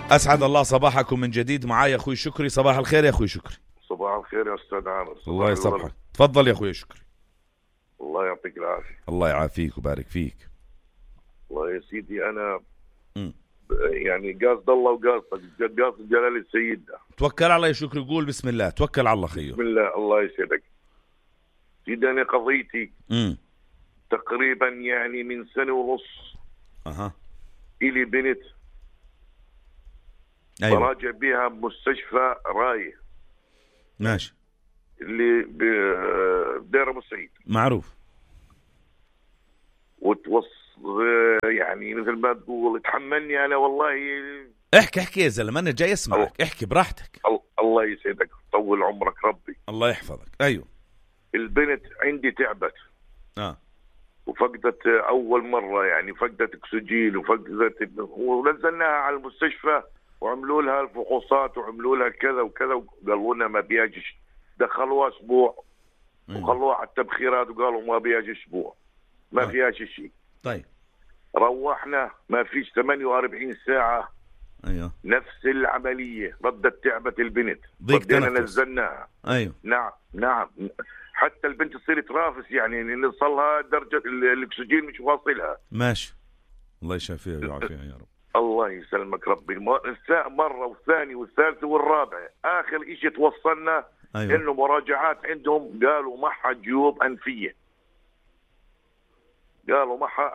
أسعد الله صباحكم من جديد. معايا أخوي شكري. صباح الخير يا أخوي شكري. صباح الخير يا أستاذ عامر. الله يصبحك. تفضل يا أخوي شكري. الله يعطيك العافية. الله يعافيك وبارك فيك. والله يا سيدي أنا يعني قاصد الله وقاصدك، قاصد جلال السيد ده. توكل على الله يا شكري. قول بسم الله. توكل على الله خيو. بسم الله. الله يسعدك سيدي. أنا قضيتي تقريبا يعني من سنة ونص. إلي بنت أيوة. براجع بها بمستشفى راية ماشي اللي بدير أبو سعيد معروف. يعني مثل ما تقول تحملني أنا والله. احكي يا زلمة أنا جاي اسمعك. احكي براحتك. الله يسعدك طول عمرك ربي. الله يحفظك. أيوه. البنت عندي تعبت وفقدت أول مرة، يعني فقدت أكسجين ونزلناها على المستشفى وعملوا لها الفحوصات وعملوا لها كذا وكذا وقالوا لنا ما بيجيش. دخلوها أسبوع وخلوها على التبخيرات وقالوا ما بيجي أسبوع ما فيها شيء. طيب روحنا ما فيش 48 ساعة. أيوه. نفس العملية ردت تعبت البنت. بدينا نزلناها. أيوه. نعم حتى البنت تصير ترافس، يعني نوصلها درجة الأكسجين مش واصلها. ماشي. الله يشافيها ويعافيها يا رب. الله يسلمك ربي. مرة والثانية والثالثة والرابعة. آخر إشي توصلنا أيوة. إنه مراجعات عندهم قالوا معها جيوب أنفية. قالوا معها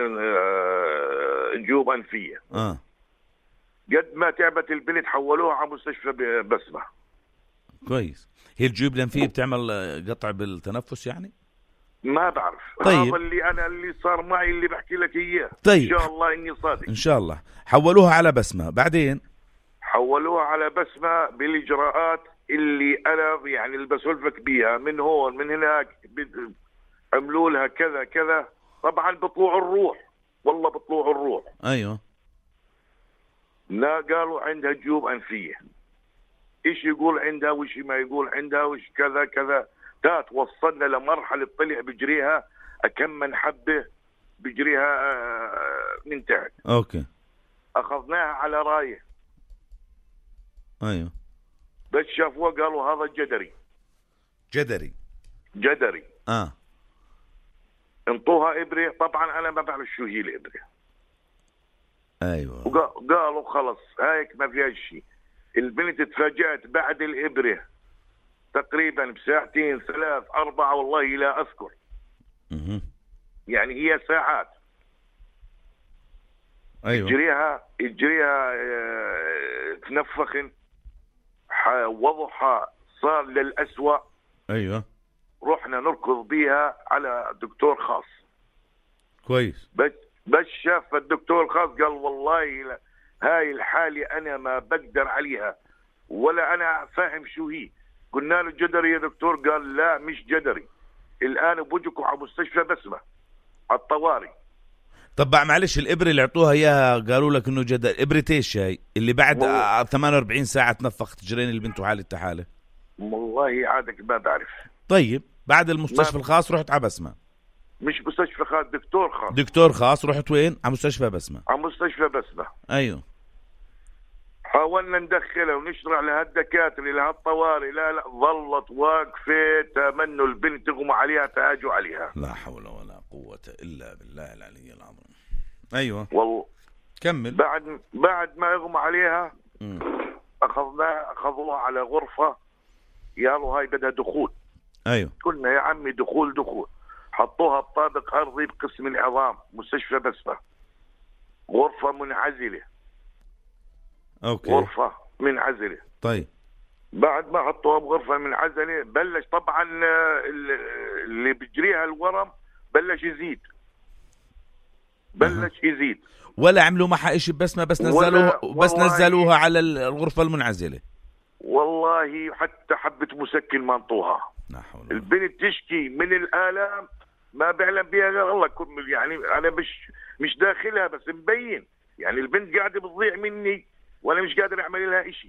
جيوب أنفية. قد ما تعبت البنت حولوها على مستشفى بسمة. كويس. هي الجيوب الأنفية بتعمل قطع بالتنفس يعني؟ ما بعرف. طيب. هذا اللي صار معي اللي بحكي لك إياه. طيب. إن شاء الله إني صادق. إن شاء الله. حولوها على بسمة. بعدين حولوها على بسمة بالإجراءات اللي أنا يعني اللي بسولفك بيها من هون من هناك. عملوا لها كذا كذا. طبعا بطلوع الروح. والله بطلوع الروح. أيوه. لا قالوا عندها جيوب أنفية. إيش يقول عندها وإيش ما يقول عندها وإيش كذا كذا. وصلنا لمرحلة طلع بجريها كم من حبة بجريها من تحت. أوكي. أخذناها على راية. أيوه. بس شافوها قالوا هذا جدري. انطوها إبرة. طبعا أنا ما بعرف شو هي الإبرة. أيوه. قالوا خلص هيك ما فيها شيء. البنت تفاجأت بعد الإبرة تقريبا بساعتين 3 4 والله لا أذكر. يعني هي ساعات. أيوه. يجريها تنفخن. وضعها صار للأسوأ. أيوه. رحنا نركض بيها على دكتور خاص. كويس. بس شاف الدكتور الخاص قال والله لا هاي الحالة أنا ما بقدر عليها ولا أنا فاهم شو هي. قلنا له جدري يا دكتور. قال لا مش جدري. الآن بوجهكم على مستشفى بسمة على الطوارئ. طب معلش الإبرة اللي عطوها إياها قالوا لك إنه جدري. إبرة إيش هاي اللي بعد 48 ساعة تنفخت جرين البنت وحالة حالة؟ والله عادك ما بعرف. طيب بعد المستشفى الخاص رحت على بسمة. مش مستشفى خاص. دكتور خاص. رحت وين؟ على مستشفى بسمة. على مستشفى بسمة. أيوه. حاولنا ندخلها ونشرع لها الدكاترة لها الطوارئ. لا ظلت واقفة. تمنوا البنت تغمى عليها تاجوا عليها. لا حول ولا قوة إلا بالله العلي العظيم. أيوه. والله كمل. بعد ما يغمى عليها أخذوها على غرفة. يالو هاي بدها دخول. أيوه. قلنا يا عمي دخول. حطوها بطابق أرضي بقسم العظام مستشفى بسمة. غرفة منعزلة. أوكي. غرفة منعزلة. طيب. بعد ما حطوها بغرفة منعزلة بلش طبعا اللي بيجريها الورم بلش يزيد. ولا عملوا معها إشي بسمة بس نزلوها على الغرفة المنعزلة. والله حتى حبة مسكن ما انطوها. البنت تشكي من الآلام ما بيعلم بها غير الله. يعني أنا مش داخلها بس مبين. يعني البنت قاعدة بتضيع مني وأنا مش قادر أعمل لها إشي.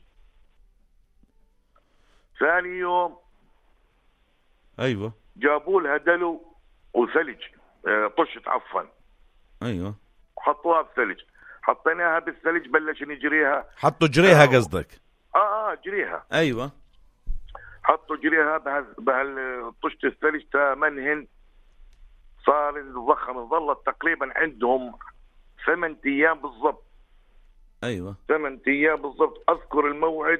ثاني يوم أيوة جابوا لها دلو وثلج. طشت عفوا. أيوة. حطوها بثلج. حطيناها بالثلج بلش نجريها. حطوا جريها قصدك؟ جريها. ايوه. حطوا جريها بهالطشت الثلج تمنهن صار الضخم. ظلت تقريبا عندهم 8 ايام بالضبط. ايوه 8 ايام بالضبط. اذكر الموعد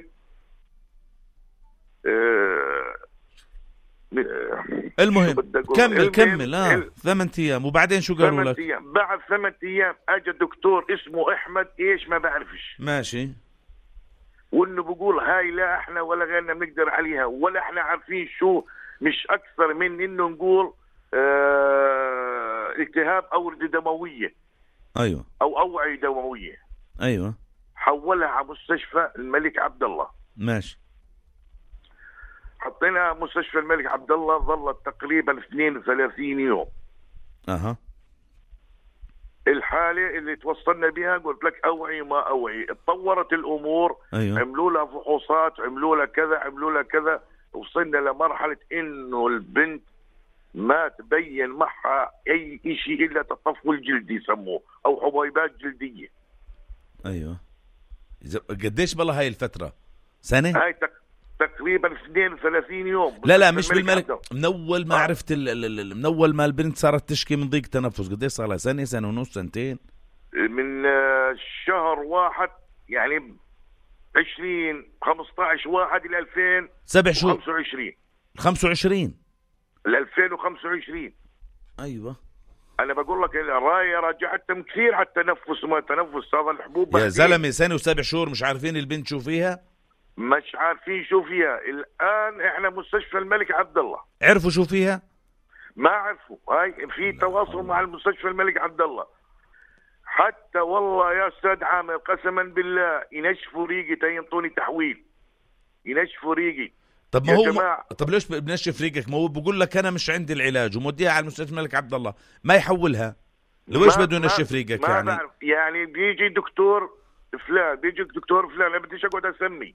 المهم كمل 8 ايام. وبعدين شو قالوا لك؟ 8 ايام. بعد 8 ايام اجى دكتور اسمه احمد ايش ما بعرفش. ماشي. وانه بقول هاي لا احنا ولا غيرنا بنقدر عليها ولا احنا عارفين شو، مش اكثر من انه نقول التهاب اوردة دموية. ايوه. او اوعية دموية. ايوه. حولها على مستشفى الملك عبد الله. ماشي. حطينا مستشفى الملك عبد الله. ظلت تقريبا 32 يوم. الحالة اللي توصلنا بها قلت لك اوعي ما اوعي. اتطورت الامور. أيوة. عملوا لها فحوصات، عملوا لها كذا، عملوا لها كذا. وصلنا لمرحلة انه البنت ما تبين معها اي شيء الا تطفل جلدي يسموه او حبيبات جلدية. ايوه. قديش بالله هاي الفترة؟ سنة؟ هاي تقريبا 32 يوم. لا مش بالملك. من اول ما عرفت من اول ما البنت صارت تشكي من ضيق تنفس. قديش صار لها؟ سنة ونص، سنتين؟ من شهر 1 يعني 15/1 إلى 2000 7 شهور 25 ل 2025. ايوه. انا بقول لك الرايه راجعتهم كثير على التنفس وما تنفس. هذا الحبوب يا زلمه 1 و7 شهور مش عارفين البنت شو فيها. مش عارفين شو فيها. الان احنا مستشفى الملك عبد الله. عرفوا شو فيها؟ ما عرفوا. هاي في تواصل مع المستشفى الملك عبد الله. حتى والله يا استاذ عامر قسما بالله ينشفوا ريقي ينطوني تحويل. ينشفوا ريقي. طب ما هو طب ليش بنشف ريقك؟ ما هو بقول لك انا مش عندي العلاج وموديها على المستشفى الملك عبد الله، ما يحولها. لو ايش بده ينشف ريقك ما يعني؟ بعرف. يعني بيجي دكتور فلان، بيجي دكتور فلان، انا بديش اقعد اسمي.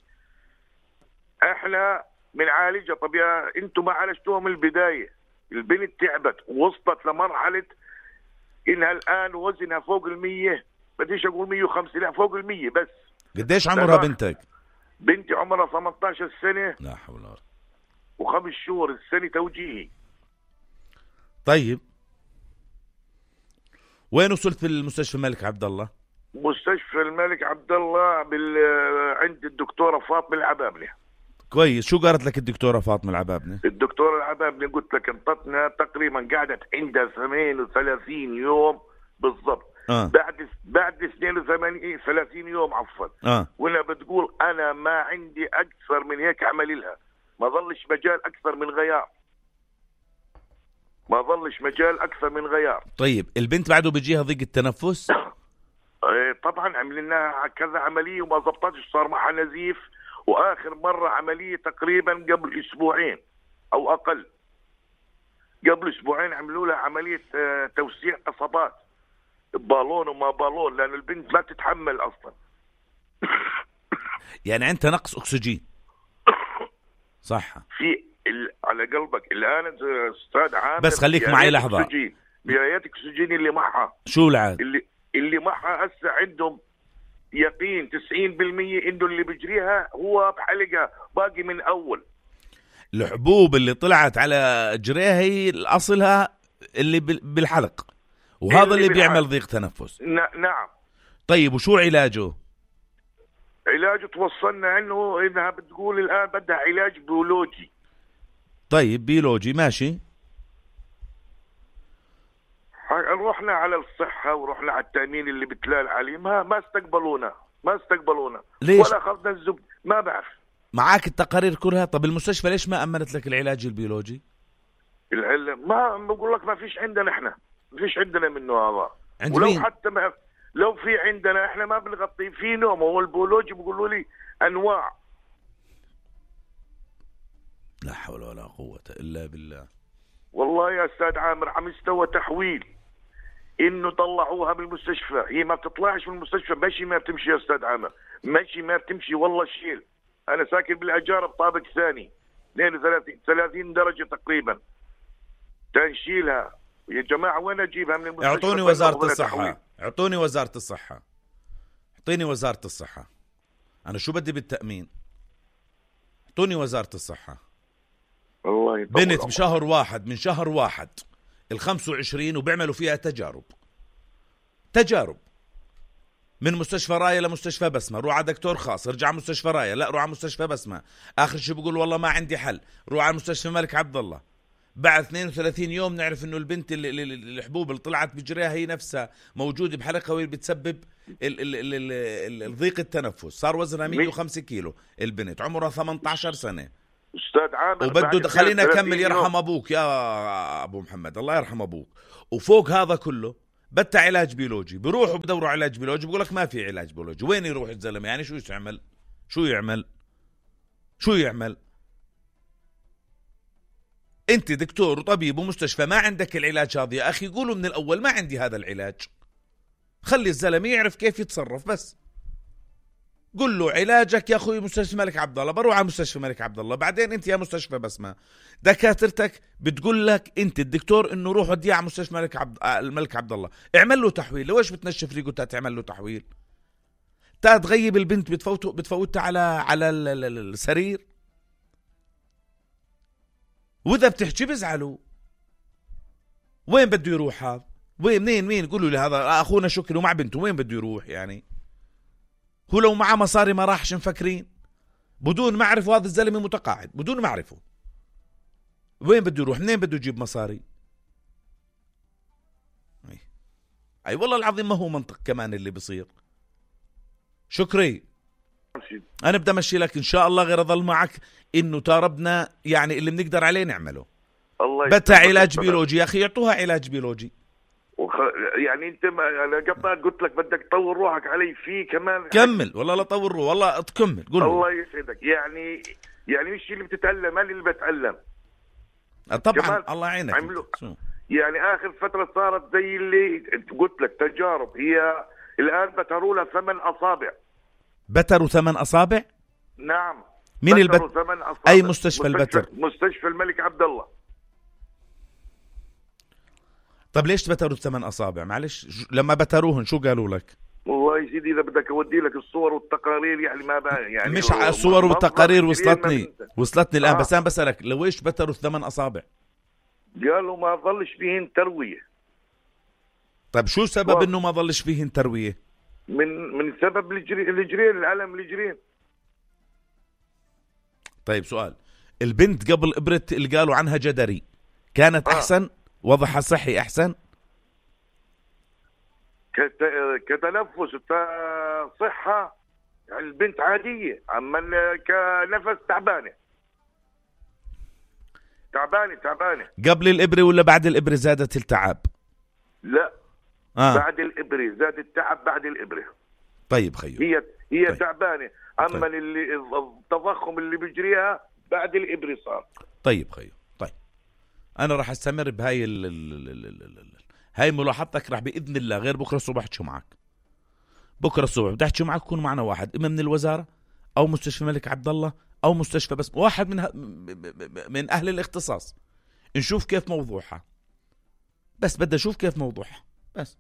احنا بنعالجها. طب يا انتم ما عالجتوها من البدايه. البنت تعبت ووصلت لمرحله انها الان وزنها فوق 100. بديش اقول 105، لا فوق 100 بس. قديش عمرها بنتك؟ بنتي عمرها 18 سنه. لا حول ولا قوه. و5 شهور. السنه توجيهي. طيب وين وصلت في المستشفى الملك عبد الله؟ مستشفى الملك عبد الله عند الدكتوره فاطمه العبابنه. كويس. شو قالت لك الدكتورة فاطمة العبابنة؟ الدكتورة العبابنة قلت لك انطتنا تقريبا قعدت عندها 38 يوم بالضبط. بعد 32 يوم عفوا. ولا بتقول انا ما عندي اكثر من هيك اعمل لها. ما ظلش مجال اكثر من غيار. ما ظلش مجال اكثر من غيار. طيب البنت بعده بيجيها ضيق التنفس؟ طبعا عملنا كذا عملية وما زبطتش. صار معها نزيف. واخر مرة عملية تقريبا قبل اسبوعين او اقل. قبل اسبوعين عملوا لها عملية توسيع قصبات. بالون وما بالون لان البنت لا تتحمل اصلا. يعني انت نقص اكسجين. صح. في على قلبك الان استاذ عامر. بس خليك معي لحظة. مرايات اكسجين اللي معها. شو العاد؟ اللي معها هسه عندهم يقين 90% انه اللي بيجريها هو بحلقها باقي من اول. الحبوب اللي طلعت على جريها هي اصلها اللي بالحلق، وهذا اللي بيعمل ضيق تنفس. نعم. طيب وشو علاجه؟ علاجه توصلنا انه انها بتقول الان بدها علاج بيولوجي. طيب بيولوجي ماشي. رحنا على الصحة ورحنا على التأمين اللي بتلال عليه. ما استقبلونا. ليش؟ ولا أخذنا الزبد. ما بعرف. معاك التقارير كلها؟ طب المستشفى ليش ما أمنت لك العلاج البيولوجي؟ ما بقول لك ما فيش عندنا. احنا ما فيش عندنا منه هذا. عند ولو مين؟ حتى لو في عندنا احنا ما بنغطي في نوم. هو البيولوجي بيقولوا لي أنواع. لا حول ولا قوة إلا بالله. والله يا أستاذ عامر عم يستوى تحويل انه طلعوها من المستشفى. هي ما بتطلعش من المستشفى. ماشي ما بتمشي يا استاذ عامر. ماشي ما بتمشي والله. شيل. انا ساكن بالاجار بطابق ثاني 32 درجه تقريبا. تنشيلها يا جماعه. وين اجيبها من المستشفى؟ اعطوني وزاره الصحه. اعطوني وزاره الصحه. اعطيني وزارة الصحة، أنا شو بدي بالتأمين؟ اعطوني وزارة الصحة. الله يطول بنت عمرك. بشهر واحد، من شهر واحد 25، وبيعملوا فيها تجارب من مستشفى راية لمستشفى بسمة، روح على دكتور خاص، ارجع على مستشفى راية، لا روح على مستشفى بسمة، آخر شيء بقول والله ما عندي حل، روح على مستشفى الملك عبد الله. بعد 32 يوم نعرف انه البنت الحبوب اللي طلعت بجريها هي نفسها موجودة بحلقة، وهي بتسبب ضيق التنفس. صار وزنها 105 كيلو، البنت عمرها 18 سنة. أستاذ عامر، وبده خلينا أكمل، يرحم أبوك يا أبو محمد، الله يرحم أبوك. وفوق هذا كله بدها علاج بيولوجي، بيروحوا بدوروا علاج بيولوجي، بقول لك ما في علاج بيولوجي. وين يروح الزلمة يعني؟ شو يعمل؟ انت دكتور وطبيب ومستشفى، ما عندك العلاج هذا يا اخي، قولوا من الاول ما عندي هذا العلاج، خلي الزلمه يعرف كيف يتصرف. بس قل له علاجك يا اخوي مستشفى الملك عبد الله، بروح على مستشفى الملك عبد الله. بعدين انت يا مستشفى بسمة، دكاترتك بتقول لك انت الدكتور انه روح وديه على مستشفى الملك عبد الله، اعمل له تحويل. ليش بتنشف ريقه تعمل له تحويل؟ تغيب البنت بتفوتها على السرير، واذا بتحكي بزعلوا. وين بده يروح هذا؟ وين مين قولوا لي، هذا اخونا شكري ومع بنته، وين بده يروح يعني؟ هو لو معه مصاري ما راحش، مفكرين بدون ما اعرفوا هذا الزلمه متقاعد، بدون ما اعرفه وين بده يروح، منين بده يجيب مصاري؟ اي والله العظيم ما هو منطق كمان اللي بصير. شكري، انا بدي امشي لك ان شاء الله، غير اضل معك انه تاربنا يعني اللي بنقدر عليه نعمله. الله بتا علاج بيولوجي يا اخي، يعطوها علاج بيولوجي. يعني انت انا قبل قلت لك بدك تطور روحك علي فيه كمان. كمل والله، لا طور روح والله، تكمل قول. الله يسعدك. يعني مش اللي بتتعلم، انا اللي بتعلم طبعا. الله يعينك. يعني اخر فتره صارت زي اللي قلت لك تجارب، هي الان بتروا لها 8 أصابع. بتروا 8 أصابع؟ نعم. مين اي مستشفى البتر؟ مستشفى الملك عبد الله. طب ليش بتروا 8 أصابع؟ معلش، لما بتروهن شو قالوا لك؟ والله يا سيدي اذا بدك اودي لك الصور والتقارير، يعني ما بقى يعني مش على الصور والتقارير وصلتني الان. بس انا بسألك لويش بتروا 8 أصابع؟ قالوا ما ظلش فيهن تروية. طيب شو سبب انه ما ظلش فيهن تروية؟ من سبب الجرين، العلم الجرين. طيب سؤال، البنت قبل إبرة اللي قالوا عنها جدري كانت أحسن؟ وضعها صحي أحسن؟ كتنفس صحة البنت عادية، أما كنفس تعبانة. قبل الإبرة ولا بعد الإبرة زادت التعب؟ لا. بعد الإبرة زاد التعب، بعد الإبرة. طيب خيو، هي طيب. تعبانة، أما طيب. التضخم اللي بيجريها بعد الإبرة صار. طيب خيو، طيب أنا راح أستمر بهاي هاي ملاحظتك، راح بإذن الله غير بكرة الصبح أحكي معك. بكرة الصبح بدي أحكي معك، يكون معنا واحد إما من الوزارة أو مستشفى الملك عبد الله أو مستشفى بس، واحد من أهل الاختصاص، نشوف كيف موضوعها. بس بدي أشوف كيف موضوعها بس.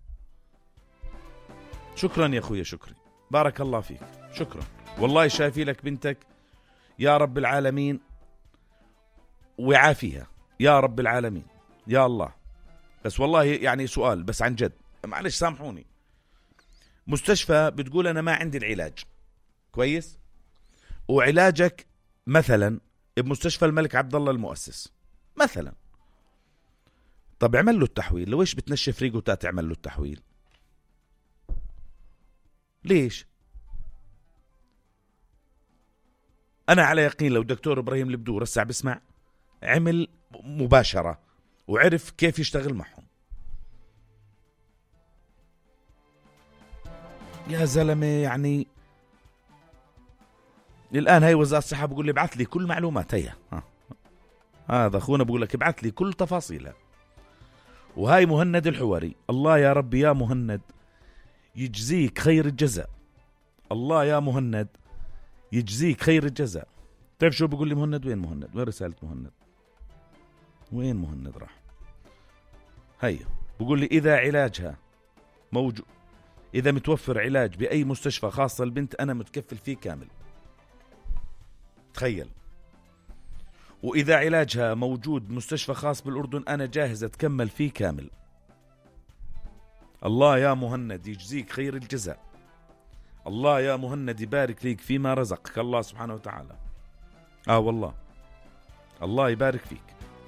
شكرا يا أخوي، شكري، بارك الله فيك، شكرا والله. شايفي لك بنتك يا رب العالمين ويعافيها يا رب العالمين يا الله. بس والله يعني سؤال بس عن جد، معلش سامحوني، مستشفى بتقول أنا ما عندي العلاج كويس، وعلاجك مثلا بمستشفى الملك عبد الله المؤسس مثلا، طب اعمل له التحويل. لويش بتنشف ريقه تعمل له التحويل؟ ليش؟ أنا على يقين لو دكتور إبراهيم البدور الساعة بسمع، عمل مباشرة وعرف كيف يشتغل معهم. يا زلمة يعني الآن هاي وزارة الصحة بقول لي ابعث لي كل معلومات هي. هذا أخونا بقول لك ابعث لي كل تفاصيلها. وهاي مهند الحواري، الله يا ربي يا مهند يجزيك خير الجزاء، الله يا مهند يجزيك خير الجزاء. تعرف شو بقول لي مهند؟ وين مهند؟ وين رسالة مهند؟ وين مهند راح؟ هيا بقول لي إذا علاجها موجود، إذا متوفر علاج بأي مستشفى خاصة البنت أنا متكفل فيه كامل. تخيل. وإذا علاجها موجود مستشفى خاص بالأردن أنا جاهز أتكمل فيه كامل. الله يا مهند يجزيك خير الجزاء. الله يا مهند يبارك ليك فيما رزقك الله سبحانه وتعالى. والله الله يبارك فيك.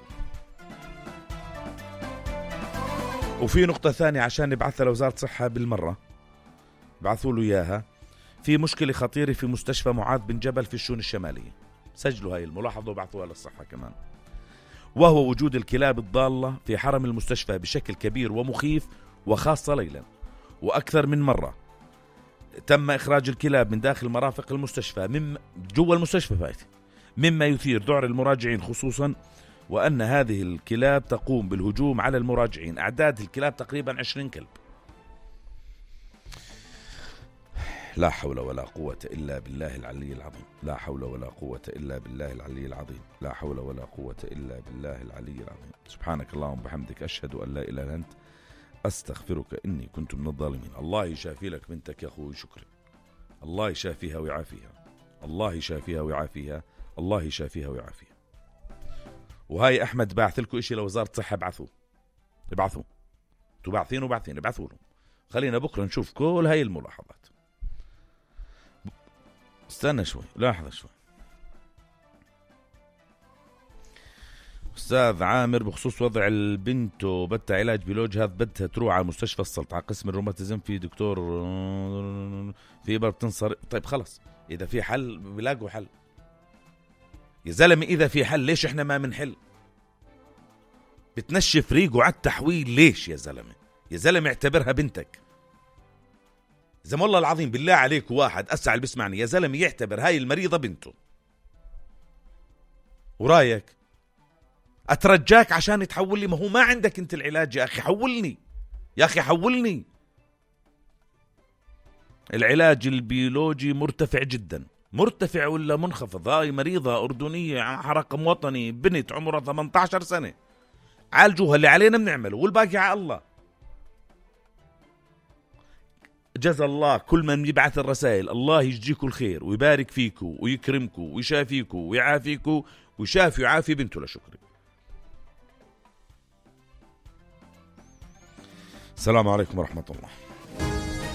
وفي نقطة ثانية عشان نبعثها لوزارة الصحة بالمرة، بعثوا له إياها. في مشكلة خطيرة في مستشفى معاذ بن جبل في الشؤون الشمالية، سجلوا هاي الملاحظة وبعثوها للصحة كمان، وهو وجود الكلاب الضالة في حرم المستشفى بشكل كبير ومخيف، وخاصة ليلا. وأكثر من مرة تم إخراج الكلاب من داخل مرافق المستشفى جوا المستشفى فايت، مما يثير ذعر المراجعين خصوصا، وأن هذه الكلاب تقوم بالهجوم على المراجعين. أعداد الكلاب تقريبا 20 كلب. لا حول ولا قوة إلا بالله العلي العظيم. لا حول ولا قوة إلا بالله العلي العظيم. لا حول ولا قوة إلا بالله العلي العظيم. سبحانك اللهم وبحمدك أشهد أن لا إله إلا أنت أستغفرك إني كنت من الظالمين. الله يشافي لك بنتك يا أخوي شكري. الله يشافيها ويعافيها. الله يشافيها ويعافيها. الله يشافيها ويعافيها. وهاي أحمد باعث لكم إشي لوزارة الصحة، ابعثوا تبعثين ابعثوا لهم. خلينا بكرة نشوف كل هاي الملاحظات. استنى شوي، لاحظة شوي. أستاذ عامر بخصوص وضع البنت وبدها علاج بيولوجي، هذا بدها تروح على مستشفى السلطة على قسم الروماتيزم، في دكتور في إبرة بتنصر. طيب خلص، إذا في حل بلاقوا حل يا زلمة. إذا في حل ليش إحنا ما منحل؟ بتنشف ريقه على التحويل ليش يا زلمة؟ يا زلمة اعتبرها بنتك. زي والله العظيم بالله عليك واحد أسعى بيسمعني يا زلمة يعتبر هاي المريضة بنته. ورايك أترجاك عشان تحول لي، ما هو ما عندك أنت العلاج يا أخي، حولني يا أخي حولني. العلاج البيولوجي مرتفع جدا. مرتفع ولا منخفض؟ هاي مريضة أردنية رقم وطني، بنت عمرها 18 سنة، عالجوها، اللي علينا بنعمله والباقي على الله. جزا الله كل من يبعث الرسائل، الله يجزيكم الخير ويبارك فيكم ويكرمكم ويشافيكم ويعافيكم ويشافي ويعافي بنته لشكري. السلام عليكم ورحمة الله.